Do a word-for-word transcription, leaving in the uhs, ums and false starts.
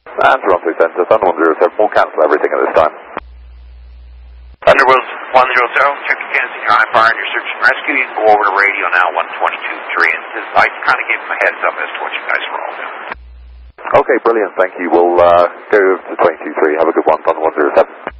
Answer on two census on one zero seven, won't cancel everything at this time. Underworld one zero zero, check again, senior high fire, and your search and rescue. You can go over to radio now, one twenty-two point three, and this, I kind of gave them a heads up as to what you guys were all doing. Okay, brilliant, thank you. We'll uh, go to twenty-two point three, have a good one on one zero seven.